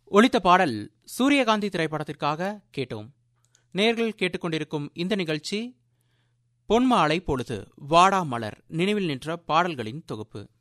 ஒலித்த பாடல் சூரியகாந்தி திரைப்படத்திற்காக கேட்டோம். நேர்கள் கேட்டுக்கொண்டிருக்கும் இந்த நிகழ்ச்சி பொன்மாலை பொழுது வாடா மலர் நினைவில் நின்ற பாடல்களின் தொகுப்பு.